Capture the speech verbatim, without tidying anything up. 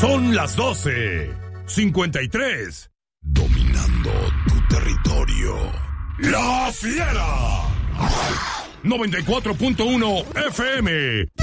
Son las doce cincuenta y tres. Dominando tu territorio. La Fiera. noventa y cuatro punto uno F M.